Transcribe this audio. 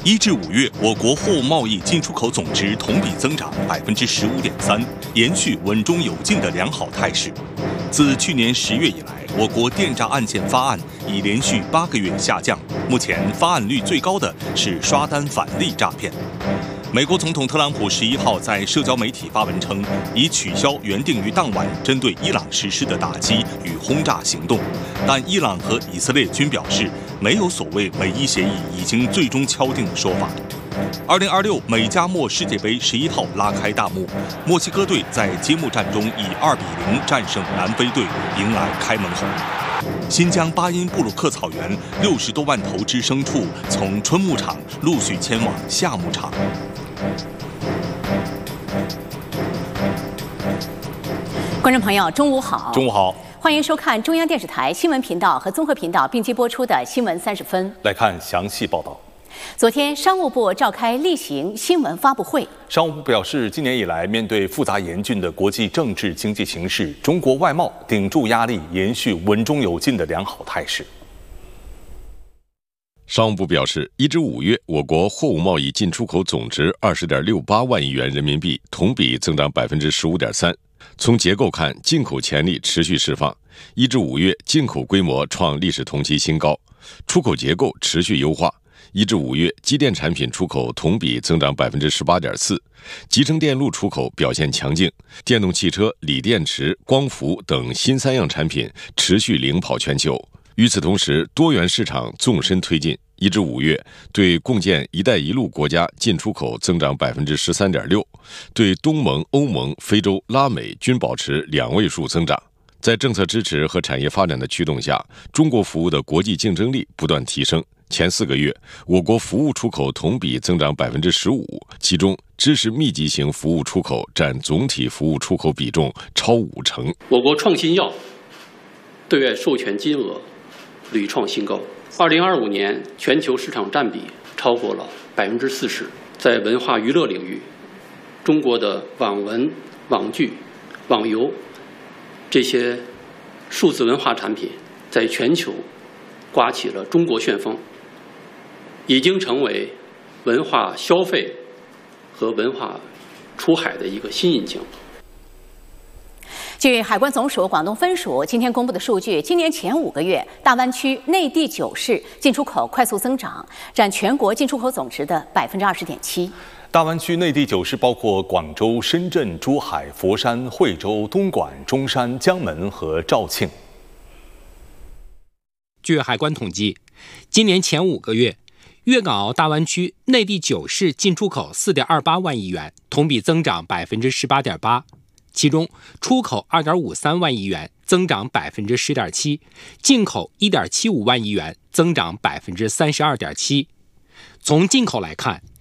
1至5月，我国货物贸易进出口总值同比增长15.3%，延续稳中有进的良好态势。自去年10月以来，我国电诈案件发案已连续8个月下降，目前发案率最高的是刷单返利诈骗。美国总统特朗普11号在社交媒体发文称，已取消原定于当晚针对伊朗实施的打击与轰炸行动，但伊朗和以色列均表示，没有所谓美伊协议已经最终敲定的说法。2026美加墨世界杯11号拉开大幕，墨西哥队在揭幕战中以2-0战胜南非队，迎来开门红。新疆巴音布鲁克草原60多万头只牲畜从春牧场陆续迁往夏牧场。 观众朋友，中午好！ 中午好， 欢迎收看中央电视台新闻频道和综合频道并机播出的《新闻30分》。 来看详细报道。 昨天，商务部召开例行新闻发布会。 商务部表示，今年以来，面对复杂严峻的国际政治经济形势，中国外贸顶住压力，延续稳中有进的良好态势。 商务部表示，1至5月，我国货物贸易进出口总值20.68万亿元人民币，同比增长15.3%。从结构看，进口潜力持续释放。1至5月，进口规模创历史同期新高，出口结构持续优化。1至5月，机电产品出口同比增长18.4%，集成电路出口表现强劲，电动汽车、锂电池、光伏等新3样产品持续领跑全球。与此同时，多元市场纵深推进。1至5月，对共建“一带一路”国家进出口增长13.6%，对东盟、欧盟、非洲、拉美均保持2位数增长。在政策支持和产业发展的驱动下，中国服务的国际竞争力不断提升。前4个月，我国服务出口同比增长15%，其中知识密集型服务出口占总体服务出口比重超50%。 我国创新药对外授权金额屡创新高，2025年全球市场占比超过了40%。在文化娱乐领域，中国的网文、网剧、网游这些数字文化产品在全球刮起了中国旋风，已经成为文化消费和文化出海的一个新引擎。 据海关总署广东分署今天公布的数据，今年前5个月，大湾区内地9市进出口快速增长，占全国进出口总值的20.7%。 大湾区内地9市包括广州、深圳、珠海、佛山、惠州、东莞、中山、江门和肇庆。 据海关统计，今年前5个月，粤港澳大湾区内地9市进出口4.28万亿元，同比增长18.8%。其中，出口2.53万亿元，增长10.7%；进口1.75万亿元，增长32.7%。从进口来看，